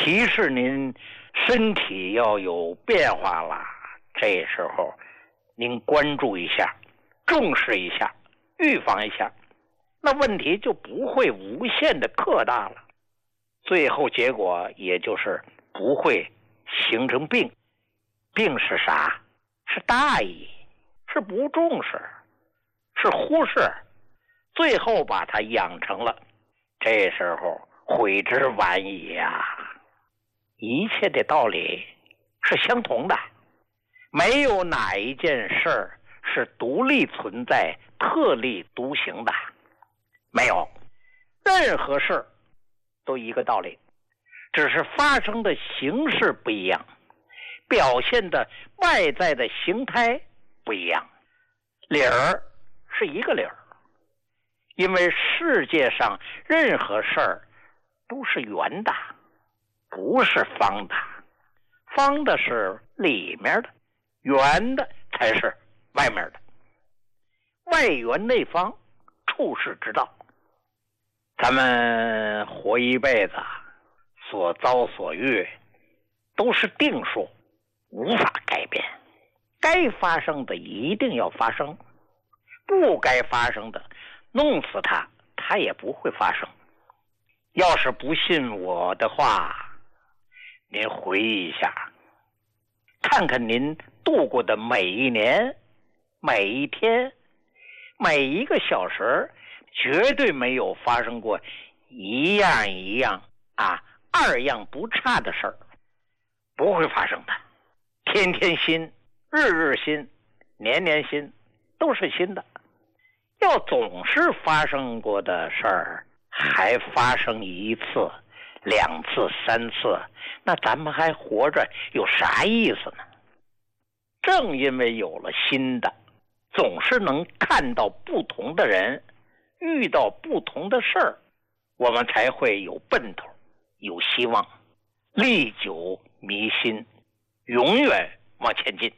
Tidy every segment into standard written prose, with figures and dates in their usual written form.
提示您身体要有变化了，这时候您关注一下，重视一下，预防一下，那问题就不会无限的扩大了，最后结果也就是不会形成病。病是啥？是大意，是不重视，是忽视，最后把它养成了，这时候悔之晚矣呀！一切的道理是相同的，没有哪一件事儿是独立存在、特立独行的，没有，任何事都一个道理，只是发生的形式不一样，表现的外在的形态不一样，理儿是一个理儿。因为世界上任何事儿都是圆的，不是方的，方的是里面的，圆的才是外面的，外圆内方，处世之道。咱们活一辈子，所遭所遇都是定数，无法改变，该发生的一定要发生，不该发生的弄死它，它也不会发生。要是不信我的话，您回忆一下，看看您度过的每一年、每一天、每一个小时，绝对没有发生过一样二样不差的事儿，不会发生的。天天新，日日新，年年新，都是新的。要总是发生过的事儿还发生一次、两次、三次，那咱们还活着有啥意思呢？正因为有了新的，总是能看到不同的人，遇到不同的事儿，我们才会有奔头，有希望，历久弥新，永远往前进。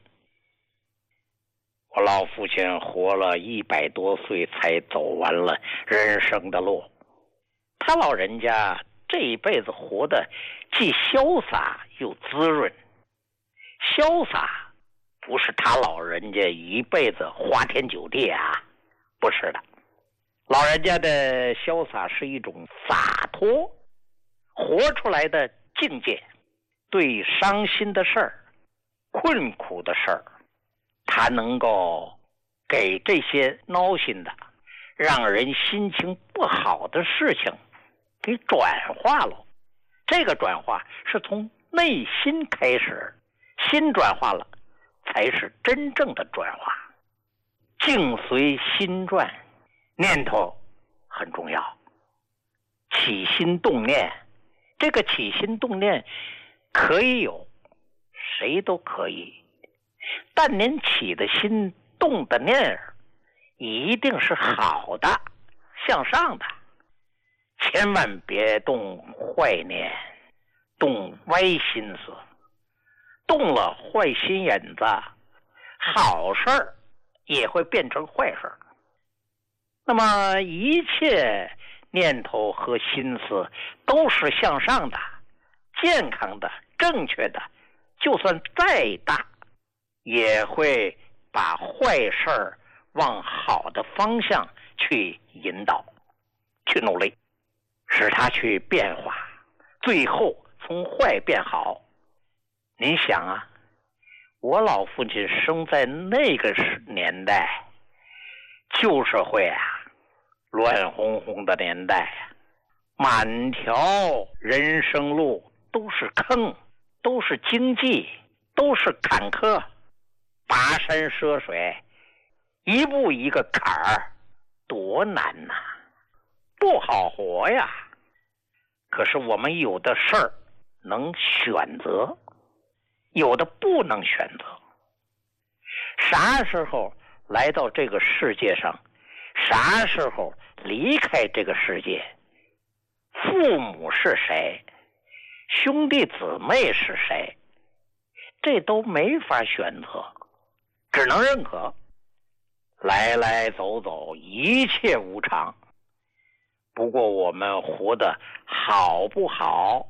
我老父亲活了100多岁才走完了人生的路，他老人家这一辈子活得既潇洒又滋润。潇洒不是他老人家一辈子花天酒地啊，不是的，老人家的潇洒是一种洒脱，活出来的境界。对伤心的事儿、困苦的事儿，他能够给这些闹心的、让人心情不好的事情给转化了。这个转化是从内心开始，心转化了，才是真正的转化。境随心转，念头很重要。起心动念，这个起心动念可以有，谁都可以，但您起的心动的念一定是好的，向上的，千万别动坏念，动歪心思，动了坏心眼子，好事儿也会变成坏事儿。那么一切念头和心思都是向上的、健康的、正确的，就算再大也会把坏事儿往好的方向去引导，去努力，使它去变化，最后从坏变好。您想啊，我老父亲生在那个年代，旧社会啊，乱哄哄的年代啊，满条人生路都是坑，都是荆棘，都是坎坷，跋山涉水，一步一个坎儿，多难呐，不好活呀。可是我们有的事儿能选择，有的不能选择。啥时候来到这个世界上，啥时候离开这个世界，父母是谁，兄弟姊妹是谁，这都没法选择，只能认可。来来走走，一切无常。不过我们活得好不好，